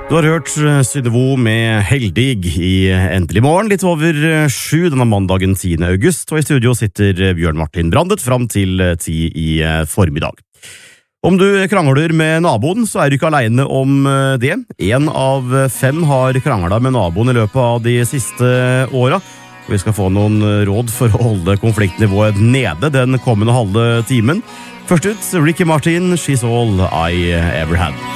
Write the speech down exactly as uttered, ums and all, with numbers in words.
Du har hørt Sydevo med Heldig i Endelig morgen, litt over sju denne mandagen tiende august, og i studio sitter Bjørn Martin Brandet fram til ti i formiddag. Om du krangler med naboen, så er du ikke alene om det. En av fem har kranglet med naboen i løpet av de siste åra, og vi skal få noen råd for å holde konfliktnivået nede den kommende halve timen. Først ut, Ricky Martin, She's All I Ever Had.